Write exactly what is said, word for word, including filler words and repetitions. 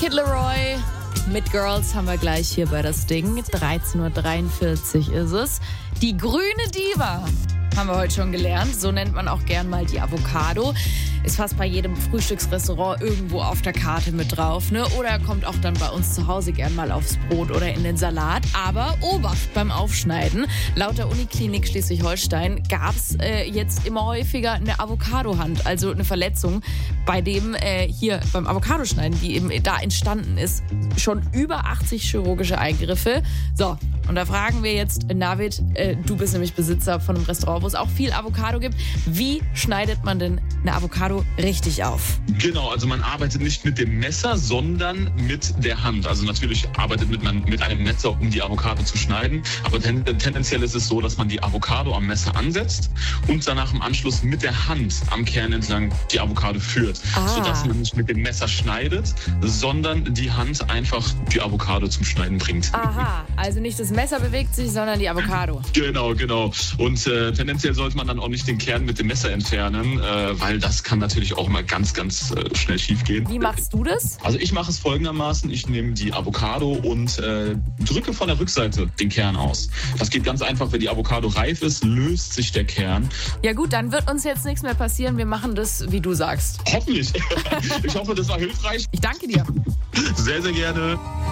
Kid Laroi mit Girls haben wir gleich hier bei das Ding. dreizehn Uhr dreiundvierzig ist es. Die grüne Diva haben wir heute schon gelernt. So nennt man auch gern mal die Avocado. Ist fast bei jedem Frühstücksrestaurant irgendwo auf der Karte mit drauf, ne? Oder kommt auch dann bei uns zu Hause gern mal aufs Brot oder in den Salat. Aber Obacht beim Aufschneiden. Laut der Uniklinik Schleswig-Holstein gab es äh, jetzt immer häufiger eine Avocadohand, also eine Verletzung, bei dem äh, hier beim Avocadoschneiden, die eben da entstanden ist, schon über achtzig chirurgische Eingriffe. So, und da fragen wir jetzt, Navid, äh, du bist nämlich Besitzer von einem Restaurant, wo es auch viel Avocado gibt. Wie schneidet man denn eine Avocado richtig auf? Genau, also man arbeitet nicht mit dem Messer, sondern mit der Hand. Also natürlich arbeitet mit, man, mit einem Messer, um die Avocado zu schneiden. Aber ten, tendenziell ist es so, dass man die Avocado am Messer ansetzt und danach im Anschluss mit der Hand am Kern entlang die Avocado führt. Ah. Sodass man nicht mit dem Messer schneidet, sondern die Hand einfach die Avocado zum Schneiden bringt. Aha, also nicht das Messer bewegt sich, sondern die Avocado. Genau, genau. Und äh, tendenziell sollte man dann auch nicht den Kern mit dem Messer entfernen, äh, weil das kann natürlich auch mal ganz, ganz äh, schnell schief gehen. Wie machst du das? Also ich mache es folgendermaßen, ich nehme die Avocado und äh, drücke von der Rückseite den Kern aus. Das geht ganz einfach, wenn die Avocado reif ist, löst sich der Kern. Ja gut, dann wird uns jetzt nichts mehr passieren, wir machen das, wie du sagst. Hoffentlich. Ich hoffe, das war hilfreich. Ich danke dir. Sehr, sehr gerne.